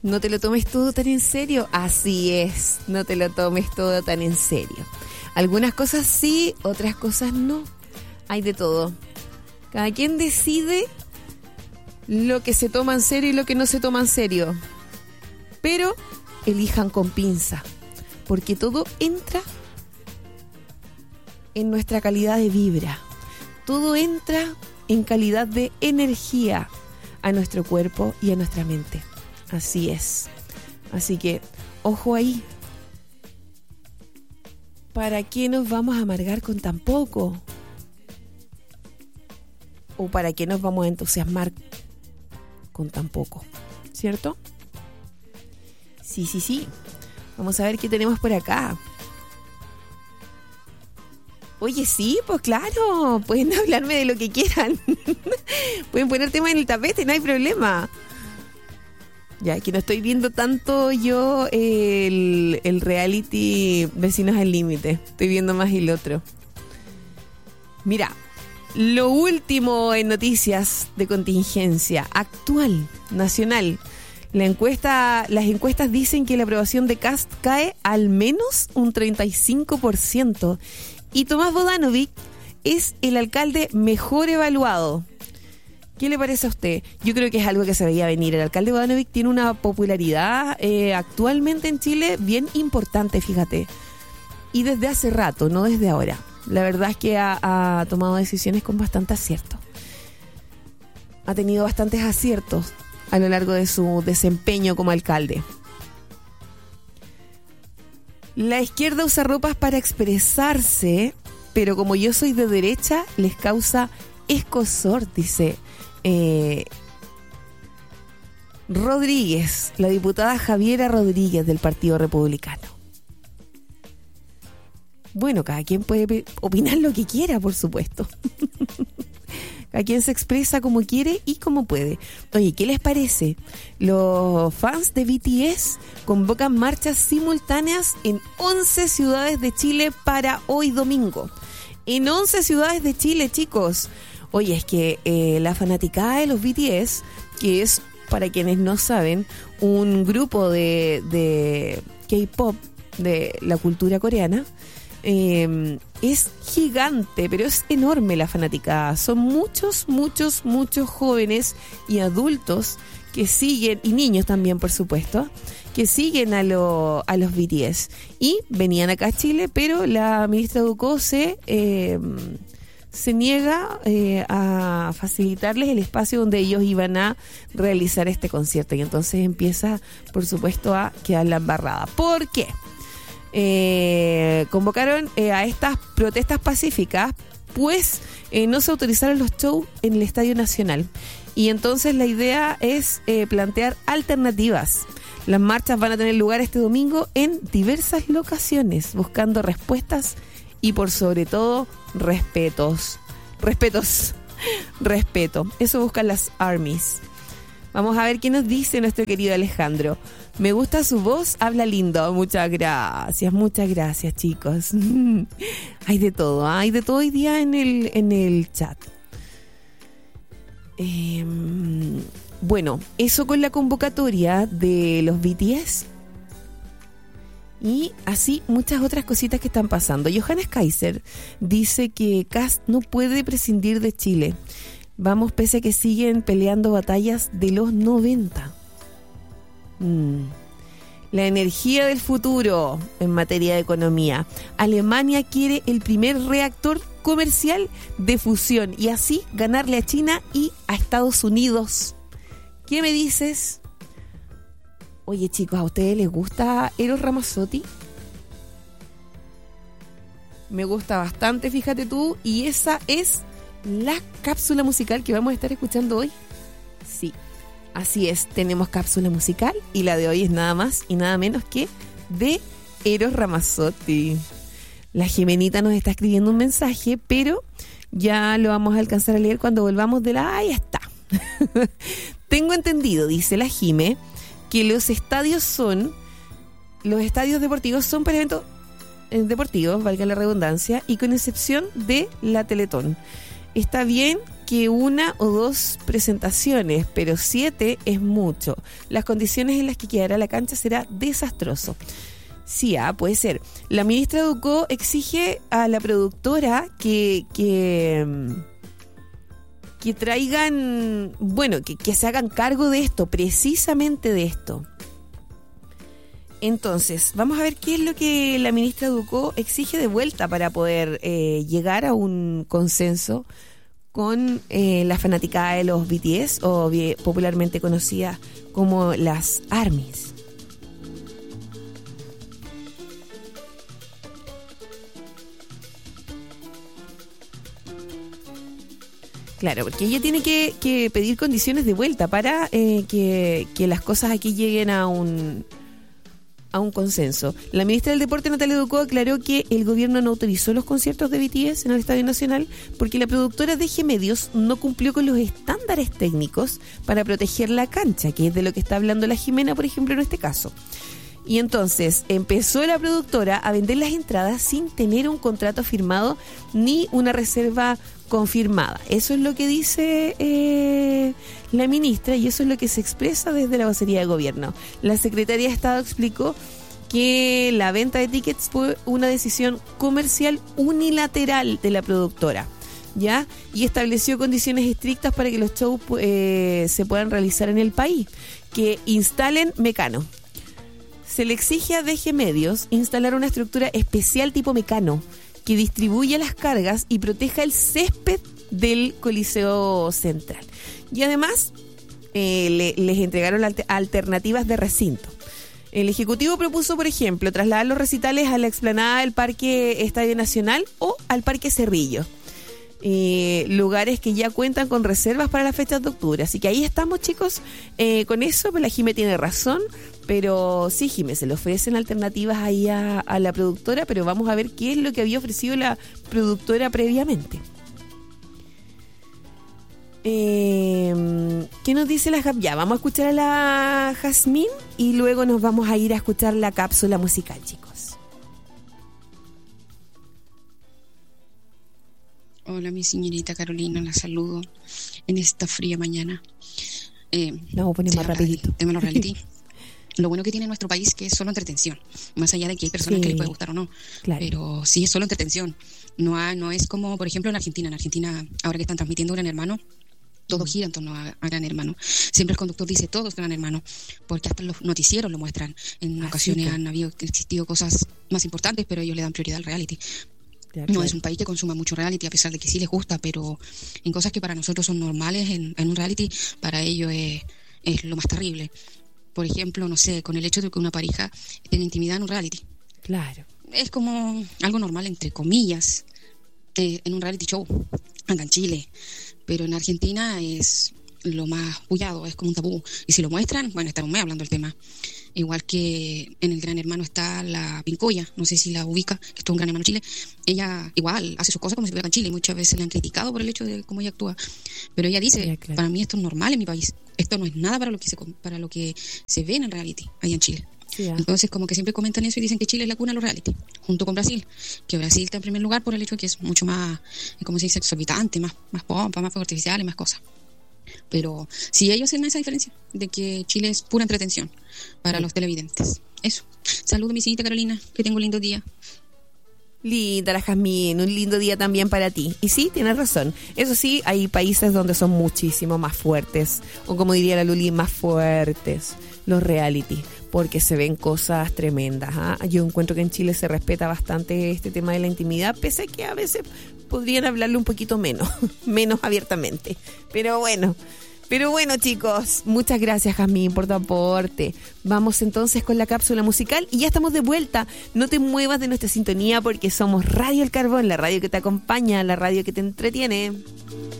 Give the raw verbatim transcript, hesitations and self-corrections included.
No te lo tomes todo tan en serio. Así es, no te lo tomes todo tan en serio. Algunas cosas sí, otras cosas no. Hay de todo. Cada quien decide lo que se toma en serio y lo que no se toma en serio. Pero elijan con pinza, porque todo entra en nuestra calidad de vibra. Todo entra en calidad de energía a nuestro cuerpo y a nuestra mente. Así es. Así que, ojo ahí. ¿Para qué nos vamos a amargar con tan poco? ¿O para qué nos vamos a entusiasmar con tan poco? ¿Cierto? Sí, sí, sí. Vamos a ver qué tenemos por acá. Oye, sí, pues claro. Pueden hablarme de lo que quieran. Pueden poner temas en el tapete, no hay problema. Ya, que no estoy viendo tanto yo el, el reality Vecinos al Límite. Estoy viendo más el otro. Mira, lo último en noticias de contingencia actual, nacional. La encuesta, las encuestas dicen que la aprobación de Kast cae al menos un treinta y cinco por ciento. Y Tomás Bodanovich es el alcalde mejor evaluado. ¿Qué le parece a usted? Yo creo que es algo que se veía venir. El alcalde Bodanovich tiene una popularidad eh, actualmente en Chile bien importante, fíjate. Y desde hace rato, no desde ahora. La verdad es que ha, ha tomado decisiones con bastante acierto. Ha tenido bastantes aciertos a lo largo de su desempeño como alcalde. La izquierda usa ropas para expresarse, pero como yo soy de derecha, les causa escozor, dice Eh, Rodríguez, la diputada Javiera Rodríguez del Partido Republicano. Bueno, cada quien puede opinar lo que quiera, por supuesto. Cada quien se expresa como quiere y como puede. Oye, ¿qué les parece? Los fans de B T S convocan marchas simultáneas en once ciudades de Chile para hoy domingo. En once ciudades de Chile, chicos. Oye, es que eh, la fanaticada de los B T S, que es, para quienes no saben, un grupo de, de K-pop de la cultura coreana, eh, es gigante, pero es enorme la fanaticada. Son muchos, muchos, muchos jóvenes y adultos que siguen, y niños también, por supuesto, que siguen a, lo, a los B T S. Y venían acá a Chile, pero la ministra Ducó se... Eh, se niega eh, a facilitarles el espacio donde ellos iban a realizar este concierto. Y entonces empieza, por supuesto, a quedar la embarrada. ¿Por qué? Eh, convocaron eh, a estas protestas pacíficas, pues eh, no se autorizaron los shows en el Estadio Nacional. Y entonces la idea es eh, plantear alternativas. Las marchas van a tener lugar este domingo en diversas locaciones, buscando respuestas y por sobre todo respetos. Respetos. Respeto. Eso buscan las armies. Vamos a ver qué nos dice nuestro querido Alejandro. Me gusta su voz, habla lindo. Muchas gracias, muchas gracias, chicos. Hay de todo, ¿eh? Hay de todo hoy día en el, en el chat. Eh, bueno, eso con la convocatoria de los B T S. Y así muchas otras cositas que están pasando. Johannes Kaiser dice que Kast no puede prescindir de Chile. Vamos, pese a que siguen peleando batallas de los noventa. Mm. La energía del futuro en materia de economía. Alemania quiere el primer reactor comercial de fusión y así ganarle a China y a Estados Unidos. ¿Qué me dices? Oye, chicos, ¿a ustedes les gusta Eros Ramazzotti? Me gusta bastante, fíjate tú. Y esa es la cápsula musical que vamos a estar escuchando hoy. Sí, así es. Tenemos cápsula musical y la de hoy es nada más y nada menos que de Eros Ramazzotti. La Jimenita nos está escribiendo un mensaje, pero ya lo vamos a alcanzar a leer cuando volvamos de la... Ahí está. Tengo entendido, dice la Jime, que los estadios son, los estadios deportivos son para eventos eh, deportivos, valga la redundancia, y con excepción de la Teletón. Está bien que una o dos presentaciones, pero siete es mucho. Las condiciones en las que quedará la cancha será desastroso. Sí, ah, puede ser. La ministra Ducó exige a la productora que... que que traigan, bueno, que, que se hagan cargo de esto, precisamente de esto. Entonces, vamos a ver qué es lo que la ministra Ducó exige de vuelta para poder eh, llegar a un consenso con eh, la fanaticada de los B T S, o bien, popularmente conocida como las ARMYs. Claro, porque ella tiene que, que pedir condiciones de vuelta para eh, que, que las cosas aquí lleguen a un a un consenso. La ministra del Deporte, Natalia Ducó, aclaró que el gobierno no autorizó los conciertos de B T S en el Estadio Nacional porque la productora D G Medios no cumplió con los estándares técnicos para proteger la cancha, que es de lo que está hablando la Jimena, por ejemplo, en este caso. Y entonces empezó la productora a vender las entradas sin tener un contrato firmado ni una reserva confirmada. Eso es lo que dice eh, la ministra, y eso es lo que se expresa desde la vocería de gobierno. La Secretaría de Estado explicó que la venta de tickets fue una decisión comercial unilateral de la productora, ¿ya? Y estableció condiciones estrictas para que los shows eh, se puedan realizar en el país, que instalen Mecano. Se le exige a D G Medios instalar una estructura especial tipo Mecano que distribuya las cargas y proteja el césped del Coliseo Central. Y además eh, le, les entregaron alter- alternativas de recinto. El Ejecutivo propuso, por ejemplo, trasladar los recitales a la explanada del Parque Estadio Nacional o al Parque Cerrillo. Eh, lugares que ya cuentan con reservas para las fechas de octubre. Así que ahí estamos, chicos, eh, con eso. Pues la Jime tiene razón, pero sí, Jime, se le ofrecen alternativas ahí a, a la productora, pero vamos a ver qué es lo que había ofrecido la productora previamente. Eh, ¿Qué nos dice la Jazmín? Ya, vamos a escuchar a la Jazmín y luego nos vamos a ir a escuchar la cápsula musical, chicos. Hola, mi señorita Carolina, la saludo en esta fría mañana. Eh, no, ponemos más rapidito. El tema de los reality. Lo bueno que tiene nuestro país que es solo entretención, más allá de que hay personas sí, que les puede gustar o no, claro. Pero sí es solo entretención. No, ha, no es como, por ejemplo, en Argentina. En Argentina, ahora que están transmitiendo Gran Hermano, todo gira en torno a, a Gran Hermano. Siempre el conductor dice todo es Gran Hermano, porque hasta los noticieros lo muestran. En ah, ocasiones sí, han habido, existido cosas más importantes, pero ellos le dan prioridad al reality. Claro, no claro. Es un país que consuma mucho reality, a pesar de que sí les gusta, pero en cosas que para nosotros son normales, en, en un reality, para ellos es, es lo más terrible. Por ejemplo, no sé, con el hecho de que una pareja tenga intimidad en un reality. Claro. Es como algo normal, entre comillas, eh, en un reality show, acá en Chile. Pero en Argentina es lo más bullado, es como un tabú. Y si lo muestran, bueno, estar un mes hablando del tema. Igual que en el Gran Hermano está la Pincoya, no sé si la ubica, que es todo un Gran Hermano Chile. Ella igual hace sus cosas como si estuviera en Chile y muchas veces le han criticado por el hecho de cómo ella actúa. Pero ella dice, ya, claro. Para mí esto es normal en mi país. Esto no es nada para lo que se, para lo que se ve en el reality allá en Chile. Sí, ya. Entonces como que siempre comentan eso y dicen que Chile es la cuna de los reality, junto con Brasil, que Brasil está en primer lugar por el hecho de que es mucho más, como se dice, exorbitante, más, más pompa, más fuegos artificiales, más cosas. Pero sí, ellos hacen esa diferencia de que Chile es pura entretención para sí. Los televidentes. Eso. Saludos, mi señorita Carolina, que tenga un lindo día. Linda la Jazmín, un lindo día también para ti. Y sí, tienes razón. Eso sí, hay países donde son muchísimo más fuertes, o como diría la Luli, más fuertes los reality, porque se ven cosas tremendas. ¿eh? Yo encuentro que en Chile se respeta bastante este tema de la intimidad, pese a que a veces podrían hablarle un poquito menos, menos abiertamente. Pero bueno, pero bueno, chicos, muchas gracias, Jazmín, por tu aporte. Vamos entonces con la cápsula musical y ya estamos de vuelta. No te muevas de nuestra sintonía porque somos Radio El Carbón, la radio que te acompaña, la radio que te entretiene.